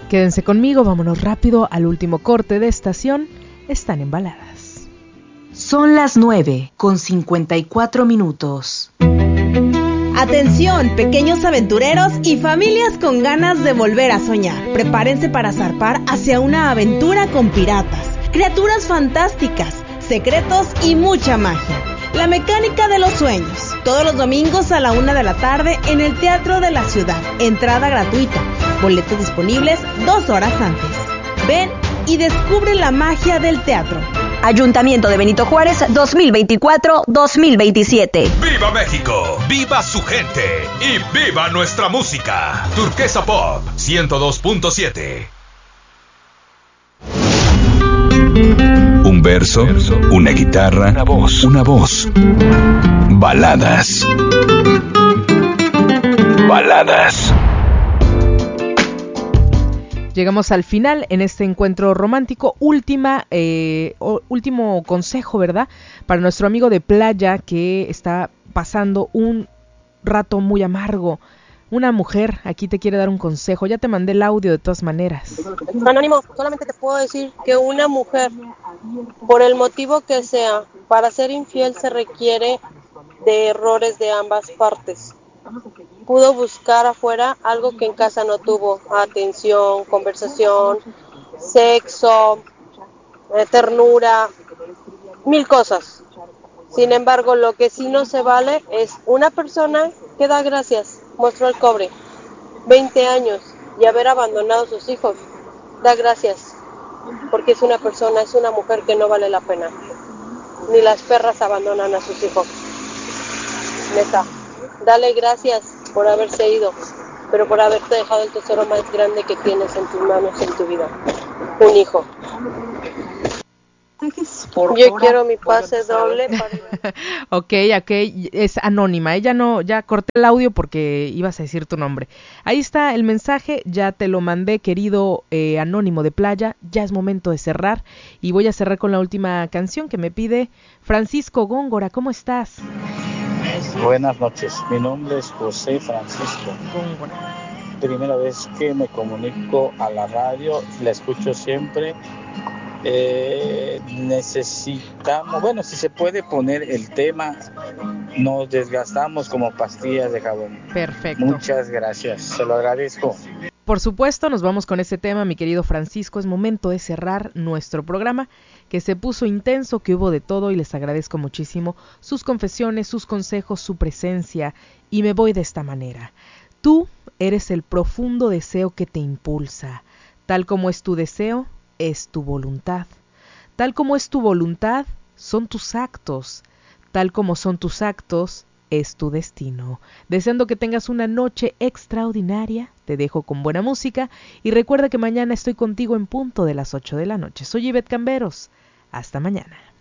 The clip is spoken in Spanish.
Quédense conmigo, vámonos rápido al último corte de estación. Están en Baladas. Son las 9:54. Atención, pequeños aventureros y familias con ganas de volver a soñar. Prepárense para zarpar hacia una aventura con piratas, criaturas fantásticas, secretos y mucha magia. La mecánica de los sueños. Todos los domingos a la 1 de la tarde en el Teatro de la Ciudad. Entrada gratuita. Boletos disponibles 2 horas antes. Ven y descubre la magia del teatro. Ayuntamiento de Benito Juárez 2024-2027. ¡Viva México! ¡Viva su gente! ¡Y viva nuestra música! Turquesa Pop 102.7. Un verso, una guitarra, una voz. Baladas. Baladas. Llegamos al final en este encuentro romántico. Último consejo, ¿verdad? Para nuestro amigo de playa que está pasando un rato muy amargo. Una mujer aquí te quiere dar un consejo. Ya te mandé el audio de todas maneras. Anónimo, solamente te puedo decir que una mujer, por el motivo que sea, para ser infiel se requiere de errores de ambas partes. Pudo buscar afuera algo que en casa no tuvo: atención, conversación, sexo, ternura, 1000 cosas. Sin embargo, lo que sí no se vale es una persona que da gracias, mostró el cobre, 20 años y haber abandonado a sus hijos, da gracias, porque es una persona, es una mujer que no vale la pena. Ni las perras abandonan a sus hijos. Neta, dale gracias por haberse ido, pero por haberte dejado el tesoro más grande que tienes en tus manos en tu vida, un hijo. Yo quiero mi pase doble para... Ok, es anónima. Ella no, ya corté el audio porque ibas a decir tu nombre. Ahí está el mensaje, ya te lo mandé, querido anónimo de playa. Ya es momento de cerrar y voy a cerrar con la última canción que me pide Francisco Góngora. ¿Cómo estás? Buenas noches, mi nombre es José Francisco Góngora. Primera vez que me comunico a la radio, la escucho siempre. Necesitamos, bueno, si se puede poner el tema, nos desgastamos como pastillas de jabón. Perfecto. Muchas gracias, se lo agradezco. Por supuesto, nos vamos con ese tema, mi querido Francisco. Es momento de cerrar nuestro programa, que se puso intenso, que hubo de todo, y les agradezco muchísimo sus confesiones, sus consejos, su presencia, y me voy de esta manera. Tú eres el profundo deseo que te impulsa. Tal como es tu deseo, es tu voluntad. Tal como es tu voluntad, son tus actos. Tal como son tus actos, es tu destino. Deseando que tengas una noche extraordinaria, te dejo con buena música y recuerda que mañana estoy contigo en punto de las 8 de la noche. Soy Ivette Camberos. Hasta mañana.